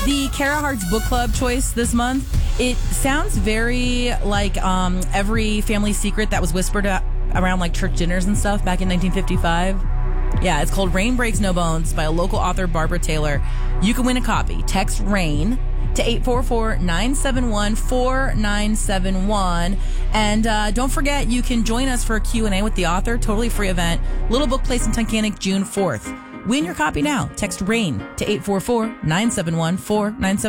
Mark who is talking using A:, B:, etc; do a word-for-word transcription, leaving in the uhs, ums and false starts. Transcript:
A: The Kara Hart's book club choice this month, it sounds very like um, every family secret that was whispered a- around like church dinners and stuff back in nineteen fifty-five. Yeah, it's called Rain Breaks No Bones by a local author, Barbara Taylor. You can win a copy. Text RAIN to eight four four, nine seven one, four nine seven one. And uh, don't forget, you can join us for a Q and A with the author. Totally free event. Little Book Place in Tunkhannock, June fourth. Win your copy now. Text RAIN to eight four four, nine seven one, four nine seven one.